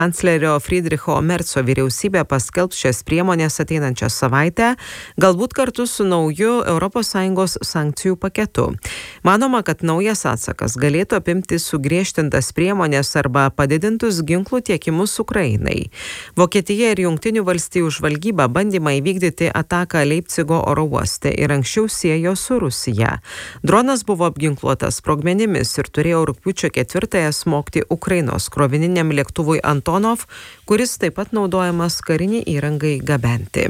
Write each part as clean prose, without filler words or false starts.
Kanclerio Friedricho Merzo vyriausybė paskelbs šias priemonės ateinančią savaitę, galbūt kartu su nauju ES sankcijų paketu. Manoma, kad naujas atsakas galėtų apimti sugriežtintas priemonės arba padidintus ginklų tiekimus Ukrainai. Vokietija ir Jungtinių valstijų žvalgyba bandymą įvykdyti ataką Leipcigo oro uoste ir anksčiau siejo su Rusija. Dronas buvo apginkluotas sprogmenimis ir turėjo rugpjūčio 4 smogti Ukrainos krovininiam lėktuvui Antonov, kuris taip pat naudojamas kariniai įrangai gabenti.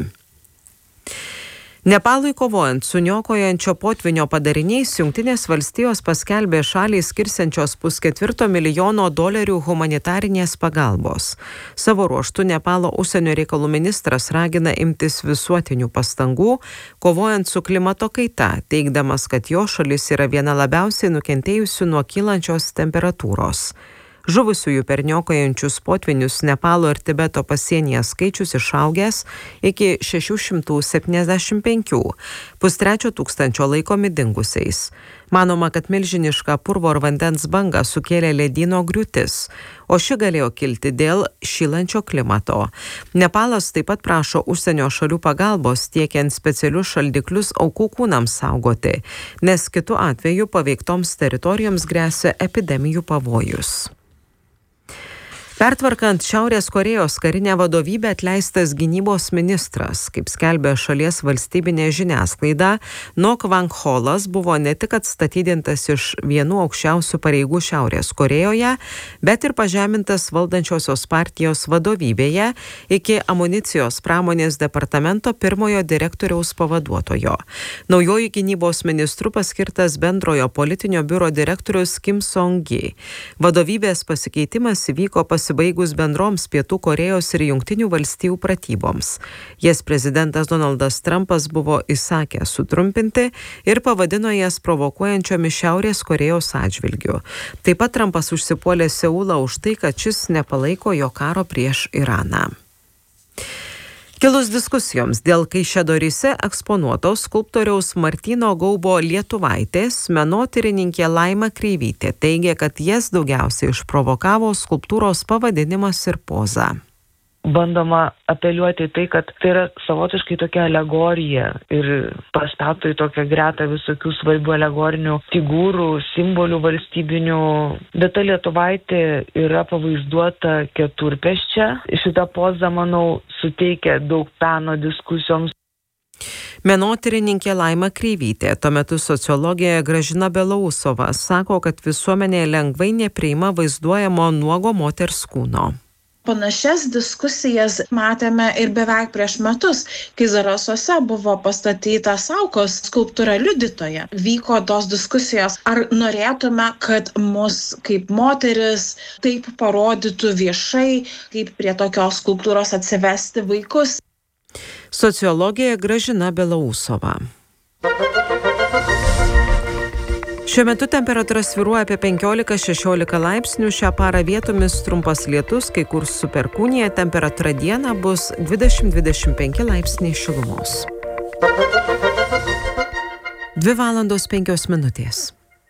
Nepalui kovojant su niokojančio potvynio padariniais, Jungtinės valstijos paskelbė šaliai skirsiančios $500 milijono humanitarinės pagalbos. Savo ruožtu Nepalo užsienio reikalų ministras ragina imtis visuotinių pastangų, kovojant su klimato kaita, teigdamas, kad jo šalis yra viena labiausiai nukentėjusių nuo kylančios temperatūros. Žuvusiųjų per niokojančius potvinius Nepalo ir Tibeto pasienyje skaičius išaugęs iki 675, 250 laikomi dingusiais. Manoma, kad milžinišką purvo ir vandens bangą sukėlė ledyno griūtis, o ši galėjo kilti dėl šylančio klimato. Nepalas taip pat prašo užsienio šalių pagalbos tiekiant specialius šaldiklius aukų kūnams saugoti, nes kitu atveju paveiktoms teritorijoms gresia epidemijų pavojus. Pertvarkant Šiaurės Korėjos karinę vadovybę atleistas gynybos ministras, kaip skelbė šalies valstybinė žiniasklaida, No Kwang-holas buvo ne tik atstatydintas iš vienų aukščiausių pareigų Šiaurės Korėjoje, bet ir pažemintas valdančiosios partijos vadovybėje iki amunicijos pramonės departamento pirmojo direktoriaus pavaduotojo. Naujoju gynybos ministru paskirtas bendrojo politinio biuro direktorius Kim Song-gi. Vadovybės pasikeitimas įvyko pasibaigus bendroms Pietų Korėjos ir Jungtinių valstijų pratyboms. Jas prezidentas Donaldas Trumpas buvo įsakęs sutrumpinti ir pavadino jas provokuojančiomis Šiaurės Korėjos atžvilgiu. Taip pat Trumpas užsipuolė Seulą už tai, kad šis nepalaiko jo karo prieš Iraną. Kilus diskusijoms dėl Kaišiadoryse eksponuotos skulptoriaus Martyno Gaubo lietuvaitės, menotyrininkė Laima Kreivytė teigia, kad jas daugiausiai išprovokavo skulptūros pavadinimas ir poza. Bandoma apeliuoti į tai, kad tai yra savotiškai tokia alegorija ir pastato į tokią gretą visokių svarbių alegorinių figūrų, simbolių valstybinių. Bet ta lietuvaitė yra pavaizduota keturpėsčia. Šita poza, manau, suteikia daug peno diskusijoms. Menotyrininkė Laima Kreivytė, tuo metu sociologė Gražina Belausova, sako, kad visuomenė lengvai nepriima vaizduojamo nuogo moters kūno. Panašias diskusijas matėme ir beveik prieš metus, kai Zarasuose buvo pastatyta Saukos skulptūra liudytoja. Vyko tos diskusijos, ar norėtume, kad mus kaip moteris taip parodytų viešai, kaip prie tokios skulptūros atsivesti vaikus. Sociologė Gražina Belausova. Šiuo metu temperatūra svyruoja apie 15-16 laipsnių, šią parą vietomis trumpas lietus, kai kur su perkūnija, temperatūra dieną bus 20-25 laipsniai šilumos. 2:05.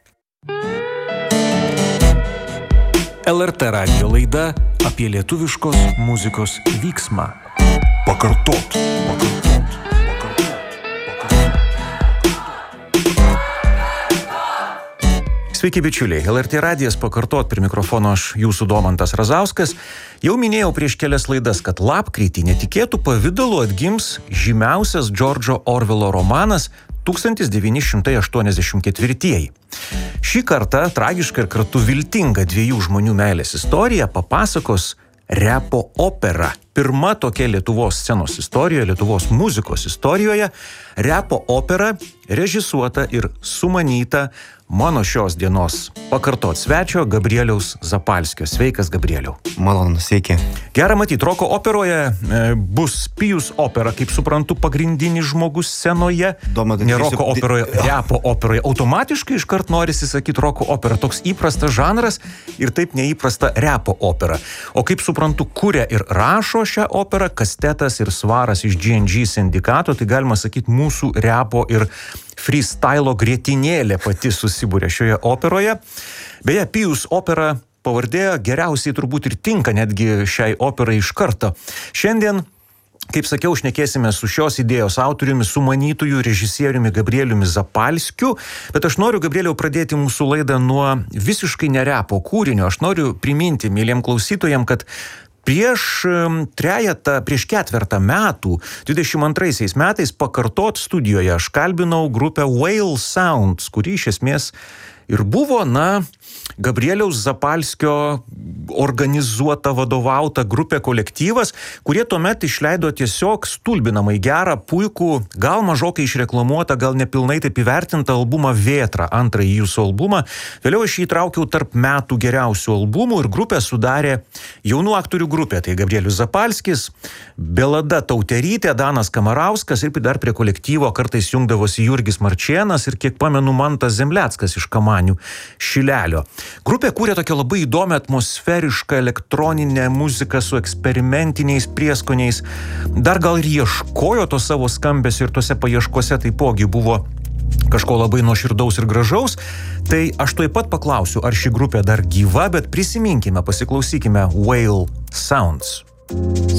LRT radijo laida apie lietuviškos muzikos vyksmą. Pakartot. Sveiki bičiuliai, LRT radijas pakartot, prie mikrofono aš jūsų Domantas Razauskas. Jau minėjau prieš kelias laidas, kad lapkritį netikėtų pavidalu atgims žymiausias Džordžo Orvelo romanas 1984. Šį kartą tragiška ir kartu viltinga dviejų žmonių meilės istorija papasakos repo opera. Pirma tokia Lietuvos scenos istorijoje, Lietuvos muzikos istorijoje, repo opera režisuota ir sumanyta mano šios dienos pakartot svečio Gabrieliaus Zapalskio. Sveikas, Gabrieliau. Malonu, sveiki. Gera matyti, roko operoje bus Pijus opera, kaip suprantu, pagrindinis žmogus scenoje. Ne roko operoje, repo operoje. Automatiškai iškart norisi sakyti roko opera. Toks įprastas žanras ir taip neįprasta repo opera. O kaip suprantu, kuria ir rašo šią operą Kastetas ir Svaras iš G&G sindikato, tai galima sakyti mūsų repo ir freestylo grietinėlė pati susibūrė šioje operoje. Beje, Pijus opera pavardė geriausiai turbūt ir tinka netgi šiai operai iš karto. Šiandien, kaip sakiau, šnekėsime su šios idėjos autoriumi, sumanytojų režisieriumi Gabrieliumi Zapalskiu, bet aš noriu, Gabrieliau, pradėti mūsų laidą nuo visiškai nerepo kūrinio. Aš noriu priminti mėliem klausytojam, kad prieš ketvertą metų, 22 metais, Pakartot studijoje aš kalbinau grupę Whale Sounds, kuri iš esmės ir buvo, Gabrieliaus Zapalskio organizuota, vadovauta grupė, kolektyvas, kurie tuomet išleido tiesiog stulbinamai gerą, puikų, gal mažokai išreklamuotą, gal nepilnai taip įvertintą albumą Vėtra, antrąjį jūsų albumą. Vėliau aš jį įtraukiau tarp metų geriausių albumų ir grupę sudarė jaunų aktorių grupė. Tai Gabrielius Zapalskis, Belada Tauterytė, Danas Kamarauskas ir dar prie kolektyvo kartais jungdavosi Jurgis Marčėnas ir, kiek pamenu, Mantas Zemleckas iš Kamanių Šilelio. Grupė kūrė tokią labai įdomią atmosferišką elektroninę muziką su eksperimentiniais prieskoniais. Dar gal ir ieškojo to savo skambesio ir tose paieškose taipogi buvo kažko labai nuoširdaus ir gražaus. Tai aš tuoj pat paklausiu, ar ši grupė dar gyva, bet prisiminkime, pasiklausykime Whale Sounds.